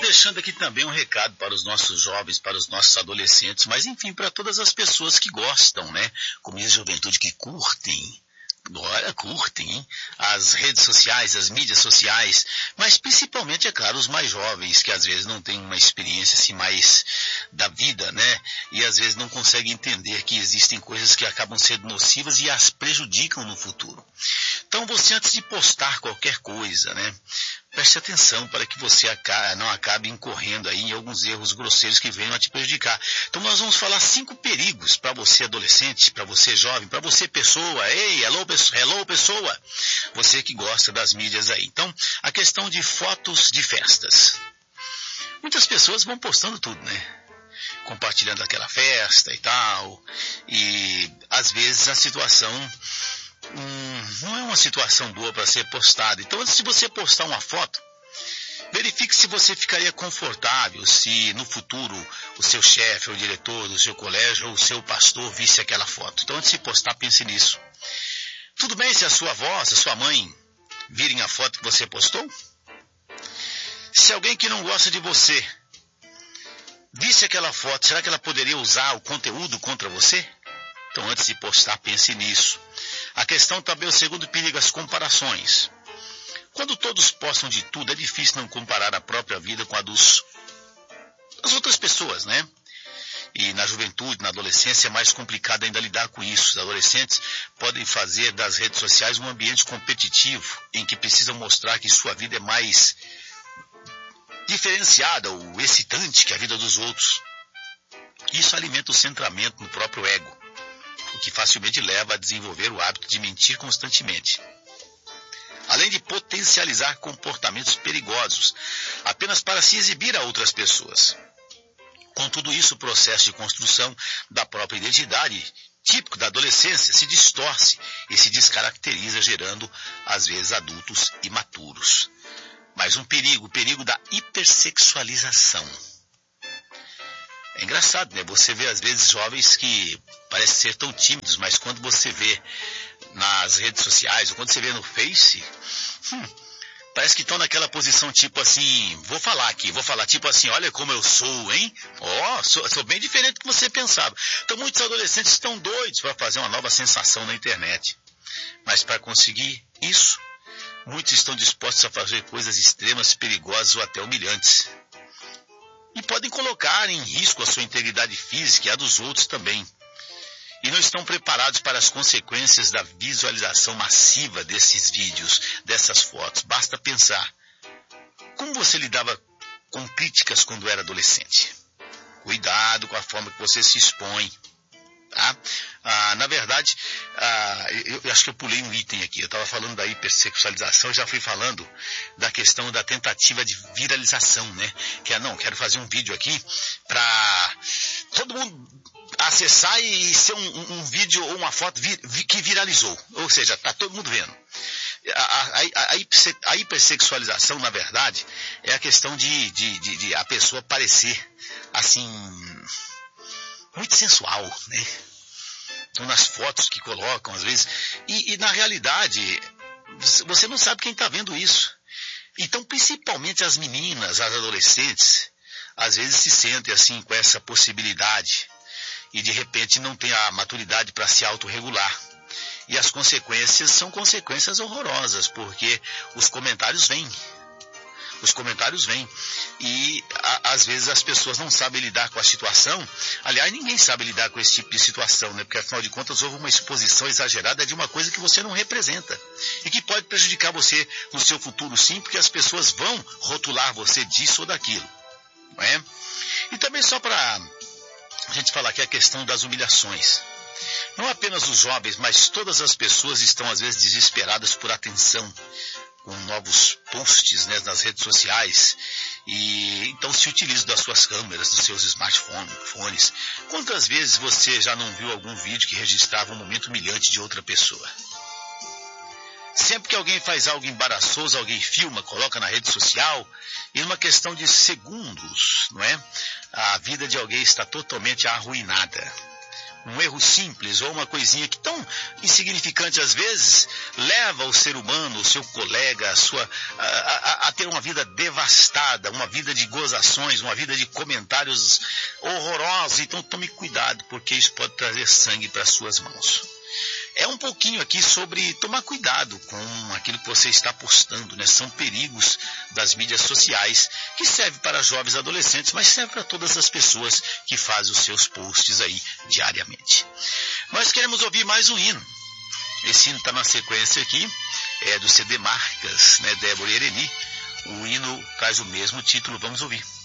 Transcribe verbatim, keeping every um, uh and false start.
deixando aqui também um recado para os nossos jovens, para os nossos adolescentes, mas enfim, para todas as pessoas que gostam, né? Como diz a juventude, que curtem. Olha, curtem, hein? As redes sociais, as mídias sociais, mas principalmente, é claro, os mais jovens, que às vezes não têm uma experiência assim mais da vida, né? E às vezes não conseguem entender que existem coisas que acabam sendo nocivas e as prejudicam no futuro. Então você, antes de postar qualquer coisa, né? Preste atenção para que você não acabe incorrendo aí em alguns erros grosseiros que venham a te prejudicar. Então nós vamos falar cinco perigos para você adolescente, para você jovem, para você pessoa. Ei, hello, hello pessoa, você que gosta das mídias aí. Então, a questão de fotos de festas. Muitas pessoas vão postando tudo, né? Compartilhando aquela festa e tal. E às vezes a situação Hum, não é uma situação boa para ser postada. Então, antes de você postar uma foto, verifique se você ficaria confortável se no futuro o seu chefe, ou o diretor do seu colégio, ou o seu pastor visse aquela foto. Então, antes de postar, pense nisso. Tudo bem se a sua avó, se a sua mãe virem a foto que você postou? Se alguém que não gosta de você visse aquela foto, será que ela poderia usar o conteúdo contra você? Então, antes de postar, pense nisso. A questão também, o segundo perigo, as comparações. Quando todos postam de tudo, é difícil não comparar a própria vida com a dos, das outras pessoas, né? E na juventude, na adolescência, é mais complicado ainda lidar com isso. Os adolescentes podem fazer das redes sociais um ambiente competitivo, em que precisam mostrar que sua vida é mais diferenciada ou excitante que a vida dos outros. Isso alimenta o centramento no próprio ego, o que facilmente leva a desenvolver o hábito de mentir constantemente. Além de potencializar comportamentos perigosos, apenas para se exibir a outras pessoas. Com tudo isso, o processo de construção da própria identidade, típico da adolescência, se distorce e se descaracteriza, gerando, às vezes, adultos imaturos. Mais um perigo, o perigo da hipersexualização. É engraçado, né? Você vê, às vezes, jovens que parecem ser tão tímidos, mas quando você vê nas redes sociais, ou quando você vê no Face, hum, parece que estão naquela posição tipo assim, vou falar aqui, vou falar tipo assim, olha como eu sou, hein? Ó, oh, sou, sou bem diferente do que você pensava. Então, muitos adolescentes estão doidos para fazer uma nova sensação na internet. Mas para conseguir isso, muitos estão dispostos a fazer coisas extremas, perigosas ou até humilhantes. E podem colocar em risco a sua integridade física e a dos outros também. E não estão preparados para as consequências da visualização massiva desses vídeos, dessas fotos. Basta pensar. Como você lidava com críticas quando era adolescente? Cuidado com a forma que você se expõe. Tá? Ah, na verdade, ah, eu, eu acho que eu pulei um item aqui. Eu estava falando da hipersexualização, já fui falando da questão da tentativa de viralização, né? Que é, não, quero fazer um vídeo aqui para todo mundo acessar e ser um, um, um vídeo ou uma foto vi, vi, que viralizou. Ou seja, está todo mundo vendo. A, a, a, a hipersexualização, na verdade, é a questão de, de, de, de a pessoa parecer assim muito sensual, né? Então, nas fotos que colocam, às vezes, e, e na realidade, você não sabe quem está vendo isso. Então, principalmente as meninas, as adolescentes, às vezes se sentem assim com essa possibilidade e de repente não tem a maturidade para se autorregular. E as consequências são consequências horrorosas, porque os comentários vêm. Os comentários vêm e a, às vezes as pessoas não sabem lidar com a situação. Aliás, ninguém sabe lidar com esse tipo de situação, né? Porque afinal de contas houve uma exposição exagerada de uma coisa que você não representa e que pode prejudicar você no seu futuro, sim, porque as pessoas vão rotular você disso ou daquilo, não é? E também, só para a gente falar aqui, a questão das humilhações. Não apenas os jovens, mas todas as pessoas estão às vezes desesperadas por atenção, com novos posts, né, nas redes sociais, e então se utilizam das suas câmeras, dos seus smartphones. Quantas vezes você já não viu algum vídeo que registrava um momento humilhante de outra pessoa? Sempre que alguém faz algo embaraçoso, alguém filma, coloca na rede social, e numa questão de segundos, não é? A vida de alguém está totalmente arruinada. um erro simples ou uma coisinha que tão insignificante às vezes leva o ser humano, o seu colega, a, sua, a, a, a ter uma vida devastada, uma vida de gozações, uma vida de comentários horrorosos. Então tome cuidado, porque isso pode trazer sangue para suas mãos. É um pouquinho aqui sobre tomar cuidado com aquilo que você está postando, né? São perigos das mídias sociais, que serve para jovens e adolescentes, mas serve para todas as pessoas que fazem os seus posts aí diariamente. Nós queremos ouvir mais um hino. Esse hino está na sequência aqui, é do C D Marcas, né? Débora e Ereni. O hino traz o mesmo título, vamos ouvir.